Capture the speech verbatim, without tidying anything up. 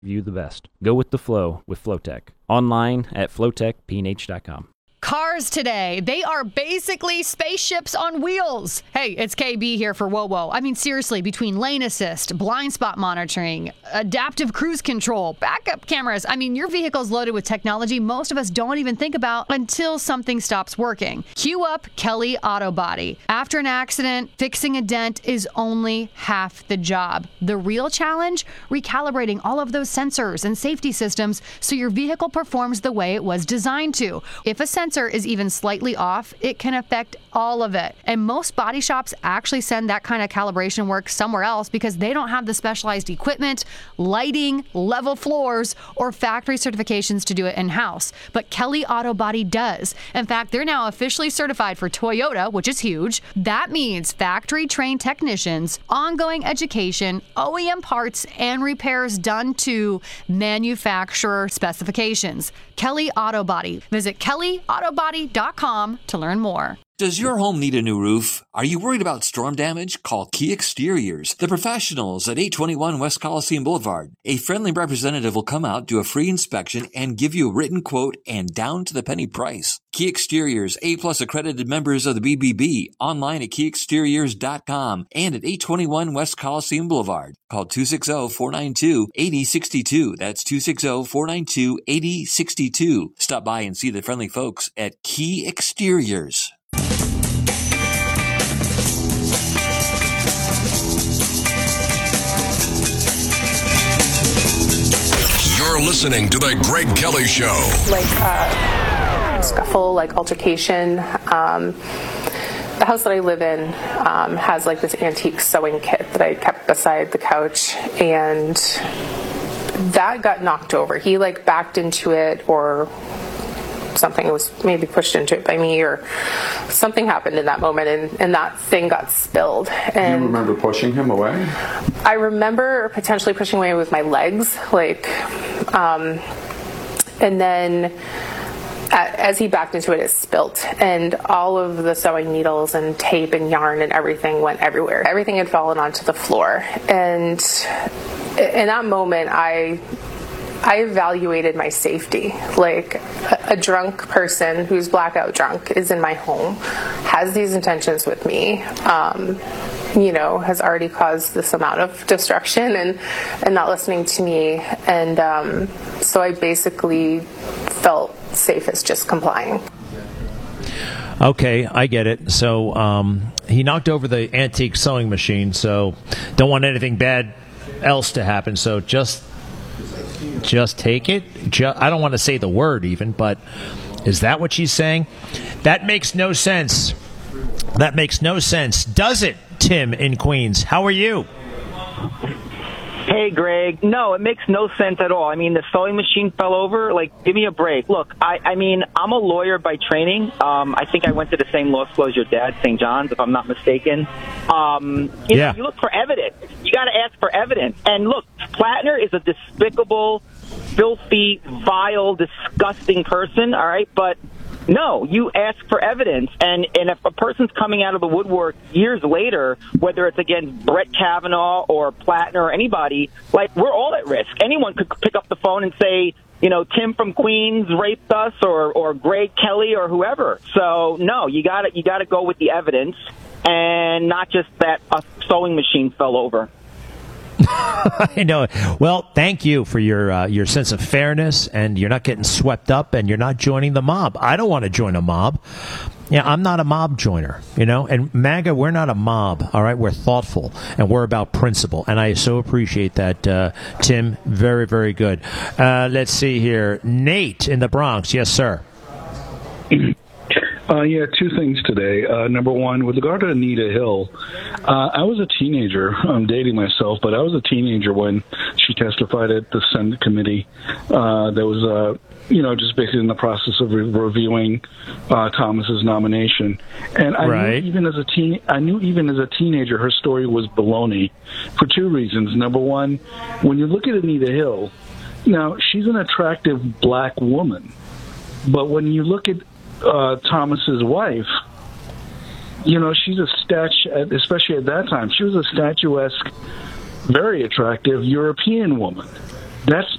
You the best. Go with the flow with Flowtech. Online at flowtech p n h dot com. Cars today, they are basically spaceships on wheels. Hey, it's K B here for Whoa Whoa. I mean, seriously, between lane assist, blind spot monitoring, adaptive cruise control, backup cameras, I mean, your vehicle's loaded with technology most of us don't even think about until something stops working. Cue up Kelly Auto Body. After an accident, fixing a dent is only half the job. The real challenge? Recalibrating all of those sensors and safety systems so your vehicle performs the way it was designed to. If a sensor is even slightly off, it can affect all of it. And most body shops actually send that kind of calibration work somewhere else because they don't have the specialized equipment, lighting, level floors, or factory certifications to do it in-house. But Kelly Auto Body does. In fact, they're now officially certified for Toyota, which is huge. That means factory-trained technicians, ongoing education, O E M parts, and repairs done to manufacturer specifications. Kelly Auto Body. Visit kelly auto body dot com to learn more. Does your home need a new roof? Are you worried about storm damage? Call Key Exteriors, the professionals at eight twenty-one West Coliseum Boulevard. A friendly representative will come out, do a free inspection, and give you a written quote and down to the penny price. Key Exteriors, A-plus accredited members of the B B B, online at key exteriors dot com and at eight twenty-one West Coliseum Boulevard. Call two six zero, four nine two, eight zero six two. That's two six zero, four nine two, eight zero six two. Stop by and see the friendly folks at Key Exteriors. You're listening to the Greg Kelly Show. Like uh, scuffle, like altercation. Um, the house that I live in um, has like this antique sewing kit that I kept beside the couch, and that got knocked over. He like backed into it, or something was maybe pushed into it by me, or something happened in that moment, and, and that thing got spilled. And do you remember pushing him away? I remember potentially pushing away with my legs, like, um, and then as he backed into it, it spilt, and all of the sewing needles and tape and yarn and everything went everywhere. Everything had fallen onto the floor, and in that moment, I I evaluated my safety. Like, a, a drunk person who's blackout drunk is in my home, has these intentions with me, um, you know, has already caused this amount of destruction and, and not listening to me. And um, so I basically felt safe as just complying. Okay, I get it. So um, he knocked over the antique sewing machine, so don't want anything bad else to happen. So just just take it. Just, I don't want to say the word even, but is that what she's saying? That makes no sense. That makes no sense. Does it, Tim in Queens? How are you? Hey, Greg. No, it makes no sense at all. I mean, the sewing machine fell over. Like, give me a break. Look, I, I mean, I'm a lawyer by training. Um, I think I went to the same law school as your dad, Saint John's, if I'm not mistaken. Um, you yeah. know, you look for evidence. You got to ask for evidence. And look, Plattner is a despicable, filthy, vile, disgusting person, all right? But no, you ask for evidence, and, and if a person's coming out of the woodwork years later, whether it's against Brett Kavanaugh or Plattner or anybody, like, we're all at risk. Anyone could pick up the phone and say, you know, Tim from Queens raped us, or, or Greg Kelly or whoever. So no, you got to you got to go with the evidence, and not just that a sewing machine fell over. I know. Well, thank you for your uh, your sense of fairness, and you're not getting swept up, and you're not joining the mob. I don't want to join a mob. Yeah, I'm not a mob joiner, you know. And MAGA, we're not a mob, all right? We're thoughtful, and we're about principle. And I so appreciate that, uh, Tim. Very, very good. Uh, let's see here. Nate in the Bronx. Yes, sir. Uh, yeah, two things today. Uh, number one, with regard to Anita Hill, uh, I was a teenager. I'm dating myself, but I was a teenager when she testified at the Senate committee. Uh, there was, uh, you know, just basically in the process of re- reviewing uh, Thomas's nomination. And I right. knew even as a teen, I knew even as a teenager, her story was baloney for two reasons. Number one, when you look at Anita Hill, now she's an attractive black woman, but when you look at Uh, Thomas's wife, you know, she's a statue, especially at that time, she was a statuesque, very attractive European woman. That's